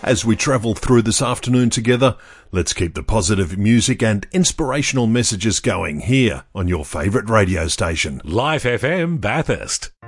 As we travel through this afternoon together, let's keep the positive music and inspirational messages going here on your favourite radio station. Life FM Bathurst.